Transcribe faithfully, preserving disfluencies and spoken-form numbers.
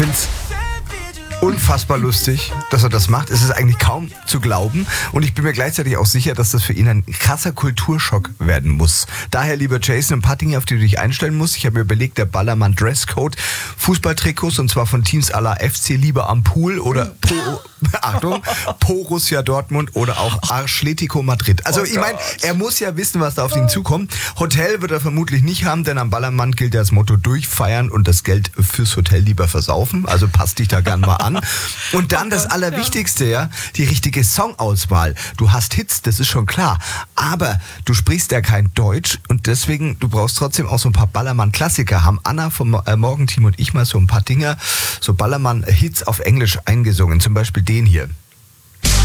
finde es unfassbar lustig, dass er das macht. Es ist eigentlich kaum zu glauben und ich bin mir gleichzeitig auch sicher, dass das für ihn ein krasser Kulturschock werden muss. Daher, lieber Jason, ein paar Dinge, auf die du dich einstellen musst. Ich habe mir überlegt, der Ballermann Dresscode, Fußballtrikots und zwar von Teams à la F C Liebe am Pool oder po, Achtung, Borussia Dortmund oder auch Atletico Madrid. Also Oh ich meine, Gott. er muss ja wissen, was da auf ihn zukommt. Hotel wird er vermutlich nicht haben, denn am Ballermann gilt ja das Motto durchfeiern und das Geld fürs Hotel lieber versaufen. Also passt dich da gern mal an. Und dann das Allerwichtigste, ja, die richtige Songauswahl. Du hast Hits, das ist schon klar. Aber du sprichst ja kein Deutsch und deswegen, du brauchst trotzdem auch so ein paar Ballermann-Klassiker. Haben Anna vom äh, Morgenteam und ich mal so ein paar Dinger, so Ballermann-Hits auf Englisch eingesungen. Zum Beispiel den hier.